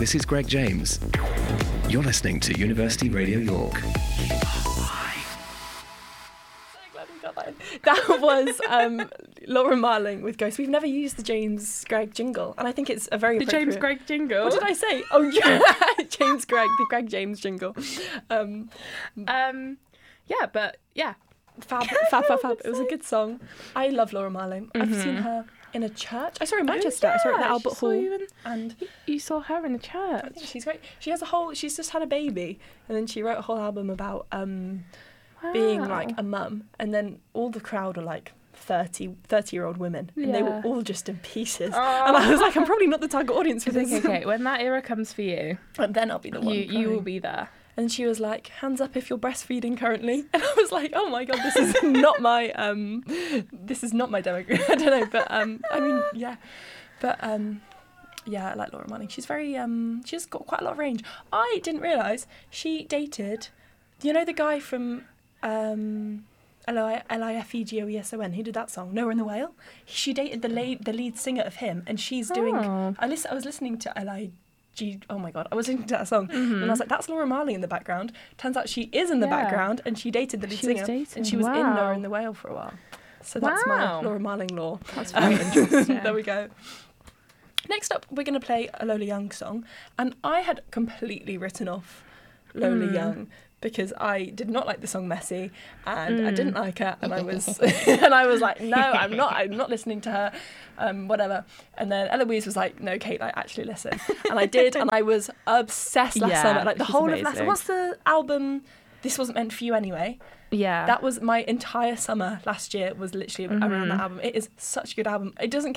This is Greg James. You're listening to University Radio York. That was Laura Marling with Ghost. We've never used the James Gregg jingle, and I think it's a very The appropriate... James Gregg jingle? What did I say? Oh, yeah, James Gregg, the Greg James jingle. Yeah, but yeah. Fab. It was a good song. I love Laura Marling. I've seen her in a church. I saw her in Manchester. I saw her at the Albert Hall. And you saw her in a church. I think she's great. She's just had a baby, and then she wrote a whole album about being like a mum, and then all the crowd are like 30-year-old women, and they were all just in pieces. And I was like, I'm probably not the target audience for this. Okay, when that era comes for you, and then I'll be the one. You will be there. And she was like, hands up if you're breastfeeding currently. And I was like, oh my God, this is not my demographic. I don't know, but I mean, yeah. But yeah, I like Laura Marling. She's very, she's got quite a lot of range. I didn't realise she dated, you know, the guy from Lifegoeson, who did that song, Noah and the Whale? She dated the lead singer of him, and she's doing, I was listening to oh my God, I was listening to that song and I was like, that's Laura Marling in the background. Turns out she is in the background, and she dated the lead singer, and she was in Noah and the Whale for a while. So that's my Laura Marling lore. That's very interesting. There we go. Next up, we're going to play a Lola Young song, and I had completely written off Lola Young because I did not like the song Messy, and I didn't like her, and I was like, no, I'm not listening to her, whatever. And then Eloise was like, no, Kate, like, actually listen. And I did, and I was obsessed last summer. Like the whole of last summer. What's the album? This Wasn't Meant for You Anyway. Yeah. That was my entire summer last year, was literally around that album. It is such a good album. It doesn't